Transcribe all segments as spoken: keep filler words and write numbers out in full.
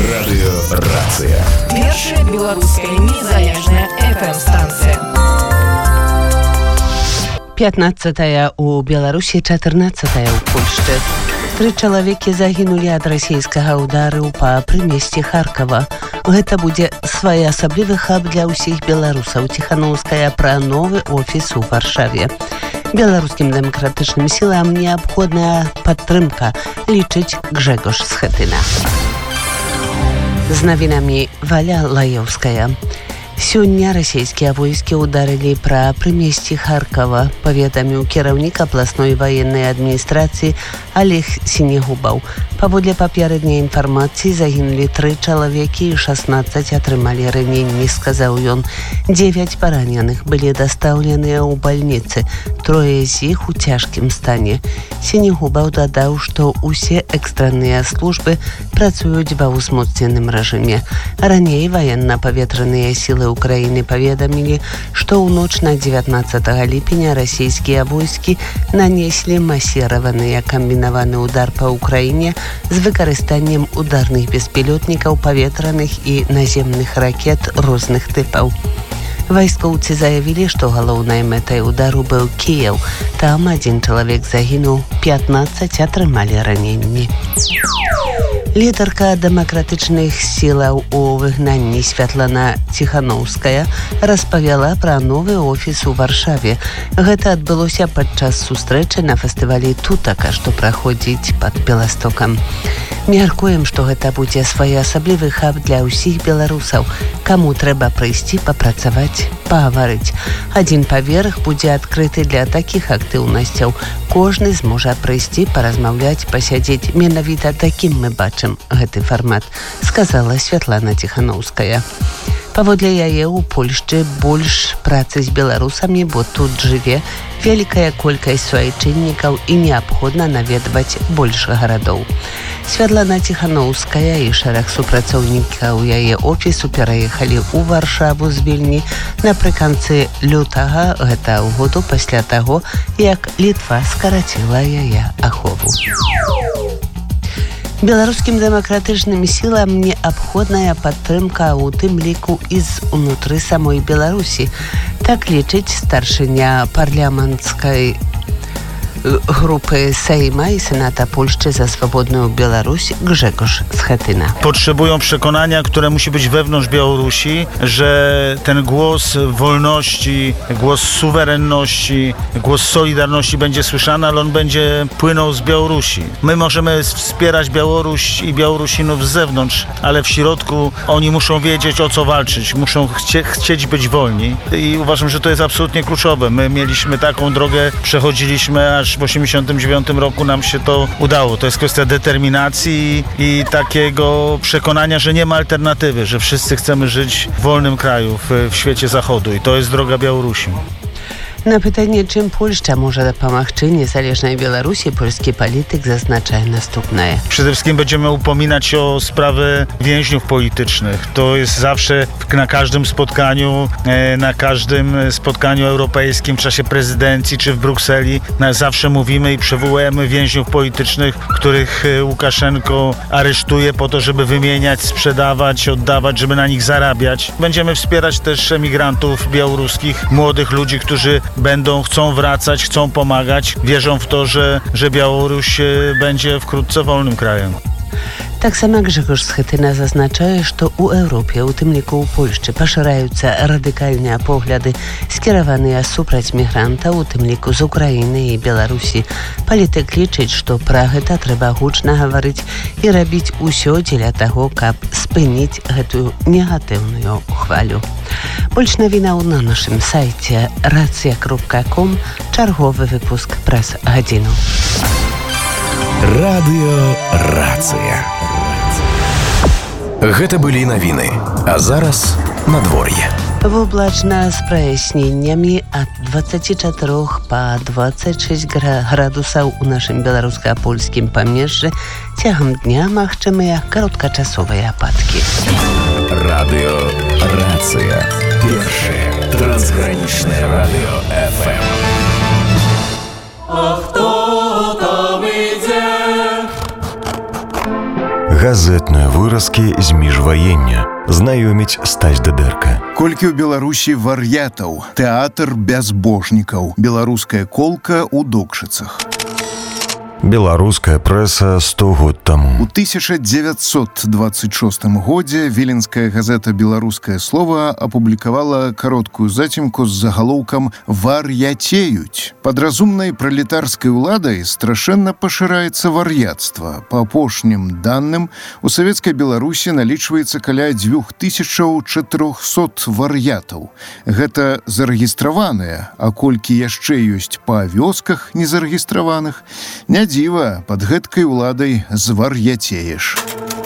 Радыёрацыя. Першая беларуская незалежная эф эм-станцыя. пятнадцатая у Беларусі, чатырнаццатая ў Польшчы. Тры чалавекі загінулі ад расійскага ўдару па прымесці Харкова. Гэта будзе своеасаблівы хаб для ўсіх беларусаў. Ціханаўская пра новы офіс у Варшаве. Беларускім дэмакратычным сілам неабходная падтрымка, лічыць Гжэгош Схетына. З навінамі Валя Лаёўская. Сёння расійскія войскі ударылі пра прымесці Харкова, паведаміў кіраўнік абласной ваеннай адміністрацыі Олег Сінегубаў. Паводле папярэдняй інфармацыі загінулі тры чалавекі і шаснаццаць атрымалі раненні, сказаў ён. Дзевяць параненых былі дастаўленыя ў бальніцы, трое з іх у цяжкім стане. Сінегубаў дадаў, што ўсе экстранныя службы працуюць ва ўзмоцненым рэжыме. Раней ваенна-паветраныя сілы Украіны паведамілі, што ў ноч на дзевятнаццатага ліпеня расійскія войскі нанеслі масіраваны камбінаваны удар па Украіне з выкарыстаннем ударных беспілотнікаў, паветраных і наземных ракет розных тыпаў. Вайскоўцы заявілі, што галоўнай мэтай удару быў Кіеў. Там адзін чалавек загінуў, пятнаццаць атрымалі раненні. Лідарка дэмакратычных сілаў у выгнанні Святлана Ціханаўская распавяла пра новы офіс у Варшаве. Гэта адбылося падчас сустрэчы на фестывалі Тутака, што праходзіць пад Беластокам. Мяркуем, што гэта будзе своеасаблівы хаб для ўсіх беларусаў, каму трэба прыйсці папрацаваць, пагаварыць. Адзін паверх будзе адкрыты для такіх актыўнасцяў. Кожны зможа прыйсці, паразмаўляць, пасядзець. Менавіта такім мы бачым гэты фармат, сказала Святлана Ціханаўская. Паводле яе ў Польшчы больш працы з беларусамі, бо тут жыве вялікая колькасць суайчыннікаў і неабходна наведваць больш гарадоў. Святлана Ціханаўская і шэраг супрацоўнікаў яе офісу пераехалі ў Варшаву з Вільні напрыканцы лютага гэтага году, пасля таго, як Літва скараціла яе ахову. Беларускім дэмакратычным сілам неабходная падтрымка, у тым ліку і з унутры самой Беларусі. Так лічыць старшыня парламенцкай grupy Sejma i Senata Polszczy za swobodną Białoruś Grzegorz Schetyna. Potrzebują przekonania, które musi być wewnątrz Białorusi, że ten głos wolności, głos suwerenności, głos solidarności będzie słyszany, ale on będzie płynął z Białorusi. My możemy wspierać Białoruś i Białorusinów z zewnątrz, ale w środku oni muszą wiedzieć, o co walczyć, muszą chcie, chcieć być wolni i uważam, że to jest absolutnie kluczowe. My mieliśmy taką drogę, przechodziliśmy aż w osiemdziesiątym dziewiątym roku nam się to udało. To jest kwestia determinacji i takiego przekonania, że nie ma alternatywy, że wszyscy chcemy żyć w wolnym kraju, w, w świecie zachodu i to jest droga Białorusi. Na pytanie, czym Polska może pomagać niezależnej Białorusi, polski polityk zaznacza następne. Przede wszystkim będziemy upominać się o sprawy więźniów politycznych. To jest zawsze na każdym spotkaniu, na każdym spotkaniu europejskim w czasie prezydencji czy w Brukseli. Zawsze mówimy i przywołujemy więźniów politycznych, których Łukaszenko aresztuje po to, żeby wymieniać, sprzedawać, oddawać, żeby na nich zarabiać. Będziemy wspierać też emigrantów białoruskich, młodych ludzi, którzy będą, chcą wracać, chcą pomagać, wierzą w to, że, że Białoruś będzie wkrótce wolnym krajem. Tak samo Grzegorz Schetyna zaznacza, że u Europie, u tym liku u Polszczy, poszerzające radykalne poglądy skierowane suprać migranta, u tym liku z Ukrainy i Białorusi. Polityk liczyć, że pra to trzeba huczno говорить i robić wszystko dla tego, aby spynić tę negatywną chwalę. Больш навінаў на нашым сайце racja kropka com, czargowy wypusk press гадзіну. Радыёрацыя. Гэта былі навіны, а зараз надвор'е. Воблачна з праясненнямі ад дваццаці чатырох па дваццаць шэсць градусаў у нашым беларуска-польскім памежжы. Цягам дня магчымыя кароткачасовыя ападкі. Радыёрацыя. Першае трансгранічнае радыё эф эм. А хто там ідзе? Газетныя выразкі з міжваення. Знаёміць Стась Дадэрка. Колькі ў Беларусі вар'ятаў, тэатр бязбожнікаў, беларуская колка ў Докшыцах. Беларуская прэса сто год таму. У тысяча дзевяцьсот двадцать шостым годзе віленская газета «Беларускае слова» апублікавала кароткую зацімку з загалоўкам «Вар'яцеюць». Пад разумнай пралетарскай уладай страшэнна пашыраецца вар'яцтва. Па апошнім данным, у савецкай Беларусі налічваецца каля дзвюх тысячаў чатырохсот вар'ятаў. Гэта зарэгістраваныя, а колькі яшчэ ёсць па вёсках незарэгістраваных, не дзіва, пад гэткай уладай звар'яцееш.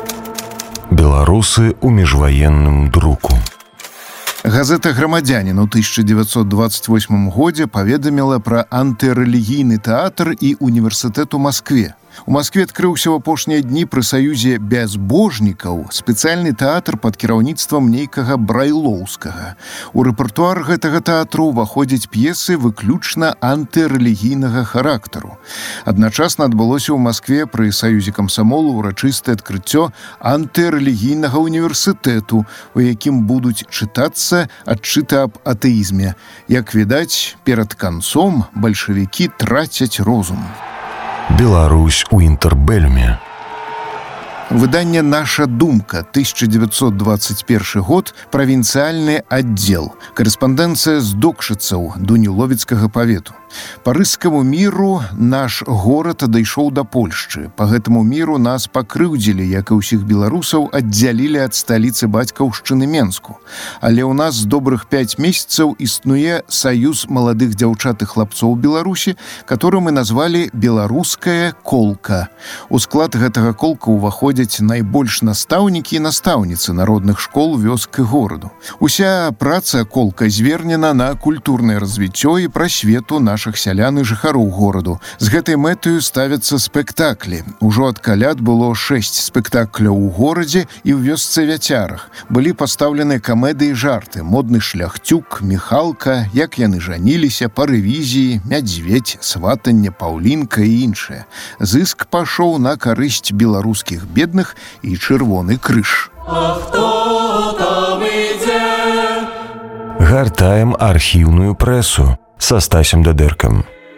Беларусы ў міжваенным друку. Газета «Грамадзянін» у тысяча дзевяцьсот двадцать восьмым годзе паведаміла пра антырэлігійны тэатр і універсітэт у Маскве. У Маскве адкрыўся ў апошнія дні пры саюзе бязбожнікаў спецыяльны тэатр пад кіраўніцтвам нейкага Брайлоўскага. У рэпертуар гэтага тэатру ўваходзяць п'есы выключна антырэлігійнага характару. Адначасна адбылося ў Маскве пры саюзе камсамолу ўрачыстае адкрыццё антырэлігійнага універсітэту, у якім будуць чытацца адчыты аб атэізме. Як відаць, перад канцом бальшавікі трацяць розум. Беларусь у інтэрбэльме. Выданне «Наша думка», тысяча девятьсот двадцать первый год, правінцыяльны аддзел. Карэспандэнцыя з Докшыцаў, Дуніловіцкага павету. Па рыскаму міру наш горад адайшоў да Польшчы. Па гэтаму міру нас пакрыўдзілі, як і ўсіх беларусаў, аддзялілі ад сталіцы бацькаўшчыны Менску. Але ў нас з добрых пяць месяцаў існуе саюз маладых дзяўчат і хлапцоў Беларусі, который мы назвалі «Беларуская колка». У склад гэтага колка ўваходзяць найбольш настаўнікі і настаўніцы народных школ вёск і гораду. Уся праца колка звернена на культурнае развіццё і прасвету нашых сялян і жыхароў гораду. З гэтай мэтаю ставяцца спектаклі. Ужо ад каляд было шэсць спектакляў у горадзе і ў вёсцы Вяцярах. Былі пастаўлены камедыі і жарты: «Модны шляхцюк», «Міхалка», «Як яны жаніліся», «Па рэвізіі», «Мядзведь», «Сватанне», «Паўлінка» і іншыя. Зыск пашоў на карысць беларускіх бедных і чырвоны крыж. А хто там ідзе? Гартаем архіўную прэсу са Стасем Дадэркам.